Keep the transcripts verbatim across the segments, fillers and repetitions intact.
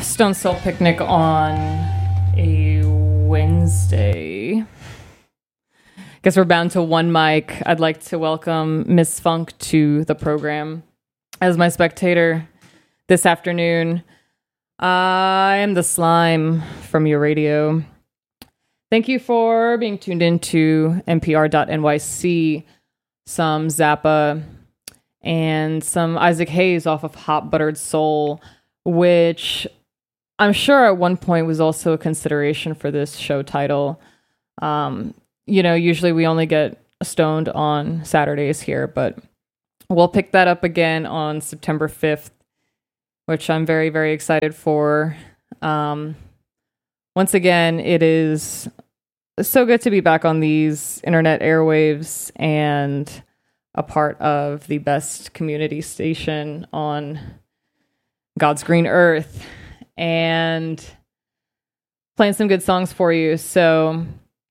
Stone Soul Picnic on a Wednesday. Guess we're bound to one mic. I'd like to welcome Miss Funk to the program as my spectator this afternoon. I am the Slime from your radio. Thank you for being tuned into N P R dot N Y C. Some Zappa and some Isaac Hayes off of Hot Buttered Soul, which I'm sure at one point was also a consideration for this show title. Um, you know, usually we only get stoned on Saturdays here, but we'll pick that up again on September fifth, which I'm very, very excited for. Um, once again, it is so good to be back on these internet airwaves and a part of the best community station on God's green earth and playing some good songs for you. So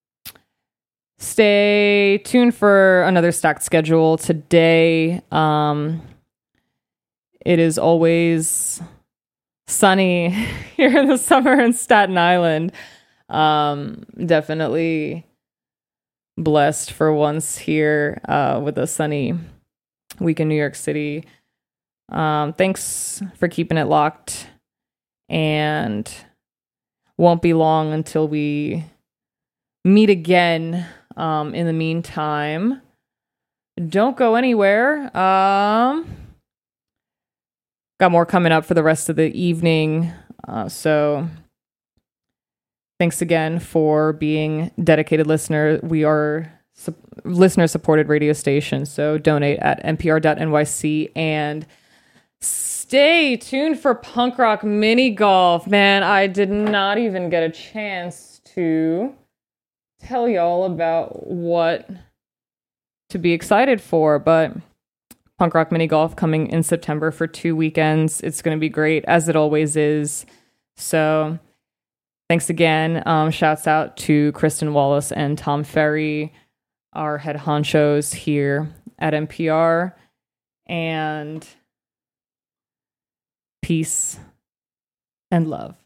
stay tuned for another stacked schedule today. Um, it is always sunny here in the summer in Staten Island. Um, definitely blessed for once here uh, with a sunny week in New York City. Um, thanks for keeping it locked, and won't be long until we meet again. Um, in the meantime, don't go anywhere. Um, got more coming up for the rest of the evening. Uh, so thanks again for being dedicated listener. We are su- listener supported radio station. So donate at N P R dot N Y C and stay tuned for Punk Rock Mini Golf. Man, I did not even get a chance to tell y'all about what to be excited for, but Punk Rock Mini Golf coming in September for two weekends. It's going to be great, as it always is. So thanks again. Um, shouts out to Kristen Wallace and Tom Ferry, our head honchos here at N P R. And peace and love.